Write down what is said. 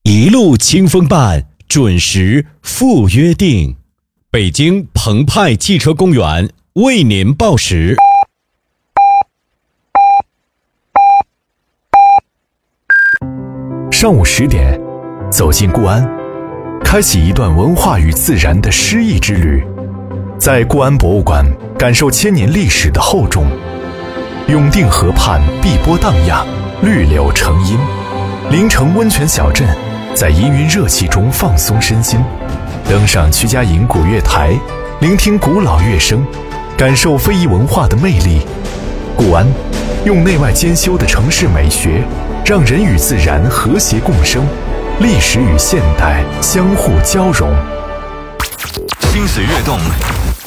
一路清风伴，准时赴约定。北京澎湃汽车公园为您报时。 上午10点，走进固安，开启一段文化与自然的诗意之旅。在固安博物馆，感受千年历史的厚重。永定河畔碧波荡漾，绿柳成荫。临城温泉小镇，在氤氲热气中放松身心。登上曲家营古月台，聆听古老乐声，感受非遗文化的魅力。固安用内外兼修的城市美学，让人与自然和谐共生，历史与现代相互交融。 心水跃动，